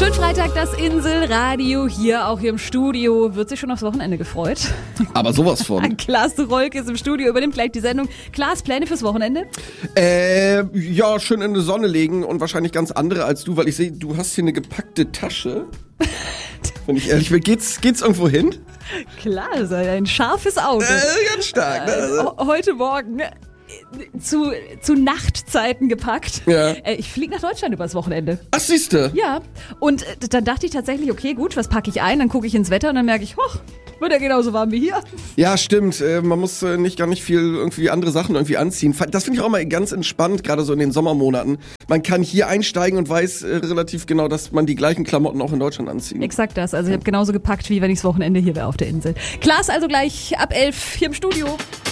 Schönen Freitag, das Inselradio hier im Studio. Wird sich schon aufs Wochenende gefreut. Aber sowas von. Klaas Rolke ist im Studio, übernimmt gleich die Sendung. Klaas, Pläne fürs Wochenende? Ja, schön in die Sonne legen und wahrscheinlich ganz andere als du, weil ich sehe, du hast hier eine gepackte Tasche. Wenn ich ehrlich bin, geht's irgendwo hin? Klar, das ist ein scharfes Auge. Ganz stark. Ne? Heute Morgen zu Nachtzeiten gepackt. Ja. Ich fliege nach Deutschland übers Wochenende. Ach, siehste. Ja, und dann dachte ich tatsächlich, okay, gut, was packe ich ein? Dann gucke ich ins Wetter und dann merke ich, hoch, wird ja genauso warm wie hier. Ja, stimmt. Man muss gar nicht viel irgendwie andere Sachen irgendwie anziehen. Das finde ich auch mal ganz entspannt, gerade so in den Sommermonaten. Man kann hier einsteigen und weiß relativ genau, dass man die gleichen Klamotten auch in Deutschland anzieht. Exakt das. Also ich habe genauso gepackt, wie wenn ich das Wochenende hier wäre auf der Insel. Klaas also gleich ab 11 hier im Studio.